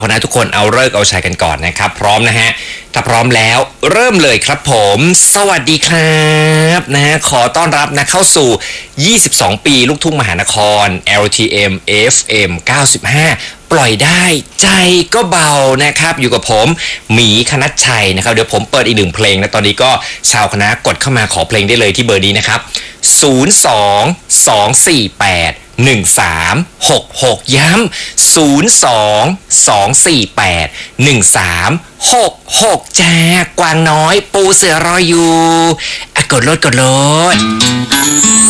เพราะนั้นทุกคนเอาเลิกเอาชัยกันก่อนนะครับพร้อมนะฮะถ้าพร้อมแล้วเริ่มเลยครับผมสวัสดีครับนะฮะขอต้อนรับนะเข้าสู่22ปีลูกทุ่งมหานคร LTM FM 95ปล่อยได้ใจก็เบานะครับอยู่กับผมหมีคณัชชัยนะครับเดี๋ยวผมเปิดอีกหนึ่งเพลงนะตอนนี้ก็ชาวคณะกดเข้ามาขอเพลงได้เลยที่เบอร์นี้นะครับ022481366ย้ำ022481366จ้ากวางน้อยปูเสือรออยู่กดโลด